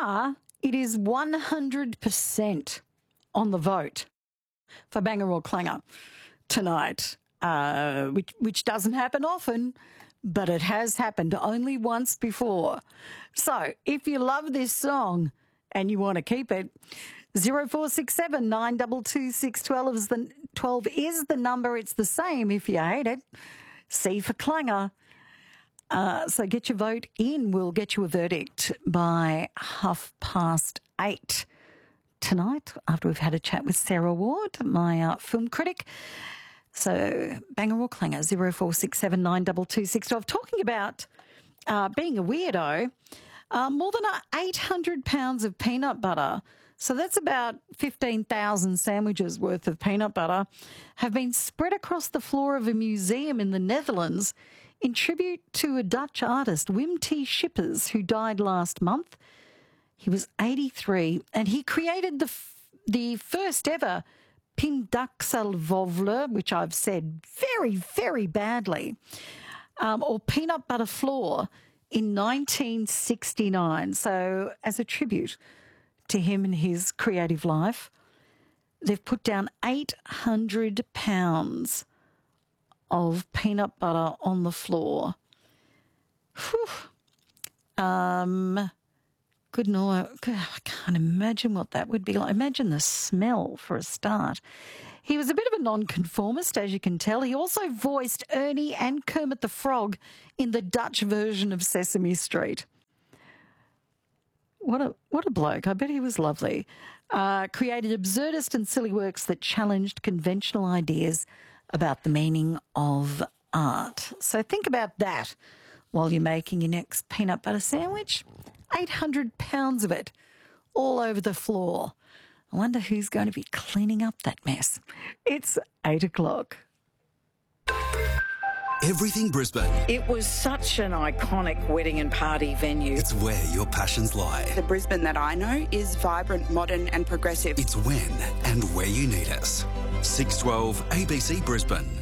far, it is 100% on the vote for Banger or Clanger tonight, which doesn't happen often, but it has happened only once before. So if you love this song and you want to keep it, 0467 922 612 is the number. It's the same if you hate it. C for Clanger. So get your vote in. We'll get you a verdict by 8:30 tonight after we've had a chat with Sarah Ward, my film critic. So Banger or Clanger, 0467 922 612. Talking about being a weirdo, more than 800 pounds of peanut butter, so that's about 15,000 sandwiches worth of peanut butter, have been spread across the floor of a museum in the Netherlands in tribute to a Dutch artist, Wim T. Schippers, who died last month. He was 83, and he created the first ever pindakselvovle, which I've said very, very badly, or peanut butter floor in 1969. So as a tribute to him and his creative life, they've put down 800 pounds of peanut butter on the floor. Whew. Good night. I can't imagine what that would be like. Imagine the smell for a start. He was a bit of a nonconformist, as you can tell. He also voiced Ernie and Kermit the Frog in the Dutch version of Sesame Street. What a bloke. I bet he was lovely. Created absurdist and silly works that challenged conventional ideas about the meaning of art. So think about that while you're making your next peanut butter sandwich. 800 pounds of it all over the floor. I wonder who's going to be cleaning up that mess. It's 8:00. Everything Brisbane. It was such an iconic wedding and party venue. It's where your passions lie. The Brisbane that I know is vibrant, modern and progressive. It's when and where you need us. 612 ABC Brisbane.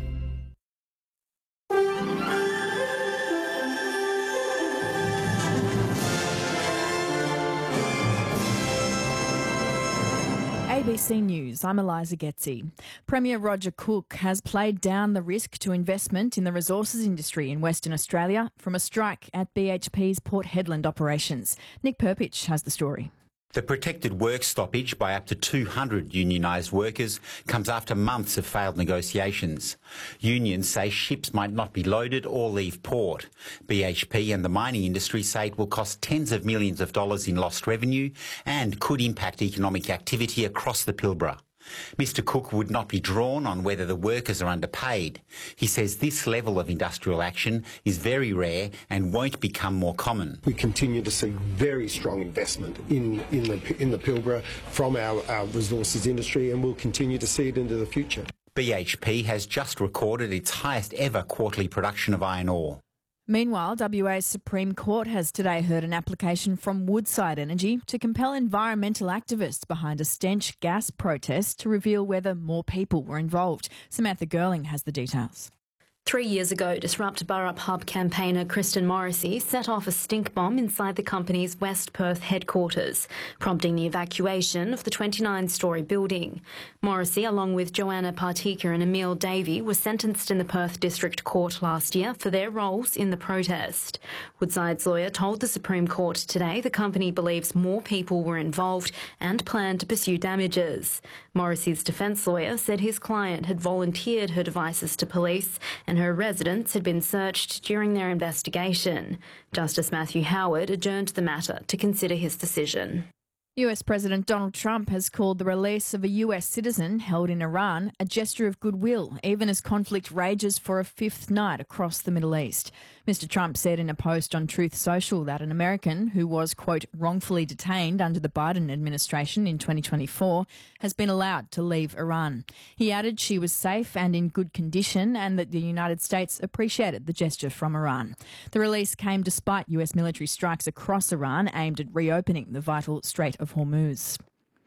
ABC News, I'm Eliza Getzi. Premier Roger Cook has played down the risk to investment in the resources industry in Western Australia from a strike at BHP's Port Hedland operations. Nick Perpich has the story. The protected work stoppage by up to 200 unionised workers comes after months of failed negotiations. Unions say ships might not be loaded or leave port. BHP and the mining industry say it will cost tens of millions of dollars in lost revenue and could impact economic activity across the Pilbara. Mr Cook would not be drawn on whether the workers are underpaid. He says this level of industrial action is very rare and won't become more common. We continue to see very strong investment in the Pilbara from our resources industry, and we'll continue to see it into the future. BHP has just recorded its highest ever quarterly production of iron ore. Meanwhile, WA's Supreme Court has today heard an application from Woodside Energy to compel environmental activists behind a stench gas protest to reveal whether more people were involved. Samantha Girling has the details. 3 years ago, Disrupt Burrup Hub campaigner Kristen Morrissey set off a stink bomb inside the company's West Perth headquarters, prompting the evacuation of the 29-storey building. Morrissey, along with Joanna Partika and Emil Davey, were sentenced in the Perth District Court last year for their roles in the protest. Woodside's lawyer told the Supreme Court today the company believes more people were involved and planned to pursue damages. Morrissey's defence lawyer said his client had volunteered her devices to police and her residence had been searched during their investigation. Justice Matthew Howard adjourned the matter to consider his decision. US President Donald Trump has called the release of a US citizen held in Iran a gesture of goodwill, even as conflict rages for a fifth night across the Middle East. Mr Trump said in a post on Truth Social that an American who was, quote, wrongfully detained under the Biden administration in 2024 has been allowed to leave Iran. He added she was safe and in good condition and that the United States appreciated the gesture from Iran. The release came despite US military strikes across Iran aimed at reopening the vital Strait of Hormuz.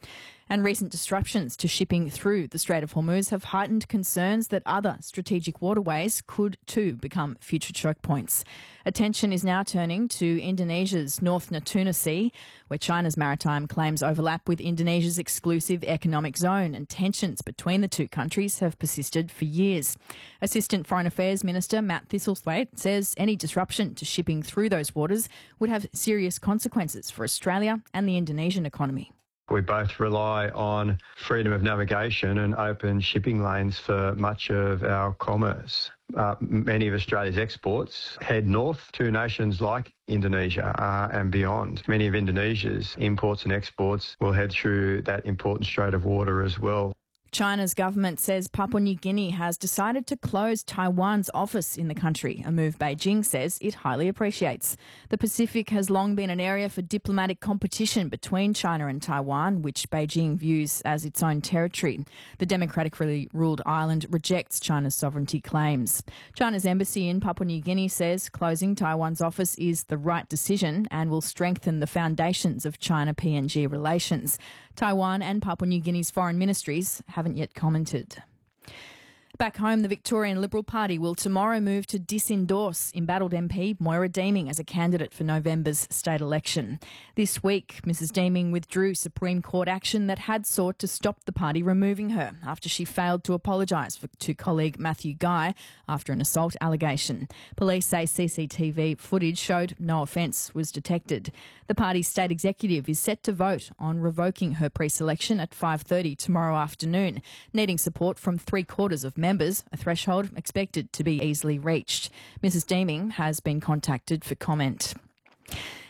And recent disruptions to shipping through the Strait of Hormuz have heightened concerns that other strategic waterways could too become future choke points. Attention is now turning to Indonesia's North Natuna Sea, where China's maritime claims overlap with Indonesia's exclusive economic zone, and tensions between the two countries have persisted for years. Assistant Foreign Affairs Minister Matt Thistlethwaite says any disruption to shipping through those waters would have serious consequences for Australia and the Indonesian economy. We both rely on freedom of navigation and open shipping lanes for much of our commerce. Many of Australia's exports head north to nations like Indonesia and beyond. Many of Indonesia's imports and exports will head through that important strait of water as well. China's government says Papua New Guinea has decided to close Taiwan's office in the country, a move Beijing says it highly appreciates. The Pacific has long been an area for diplomatic competition between China and Taiwan, which Beijing views as its own territory. The democratically ruled island rejects China's sovereignty claims. China's embassy in Papua New Guinea says closing Taiwan's office is the right decision and will strengthen the foundations of China-PNG relations. Taiwan and Papua New Guinea's foreign ministries haven't yet commented. Back home, the Victorian Liberal Party will tomorrow move to disendorse embattled MP Moira Deeming as a candidate for November's state election. This week, Mrs Deeming withdrew Supreme Court action that had sought to stop the party removing her after she failed to apologise to colleague Matthew Guy after an assault allegation. Police say CCTV footage showed no offence was detected. The party's state executive is set to vote on revoking her pre-selection at 5:30 tomorrow afternoon, needing support from 3/4 of members, a threshold expected to be easily reached. Mrs Deeming has been contacted for comment.